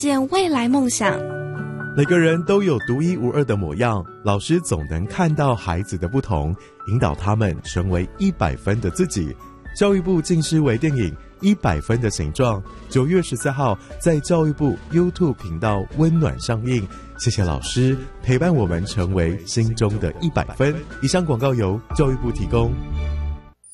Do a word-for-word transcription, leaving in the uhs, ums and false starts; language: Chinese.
见未来梦想。 每个人都有独一无二的模样，老师总能看到孩子的不同，引导他们成为一百分的自己。教育部近视微电影《一百分的形状》九月十四号在教育部 YouTube 频道温暖上映。谢谢老师陪伴我们成为心中的一百分。以上广告由教育部提供。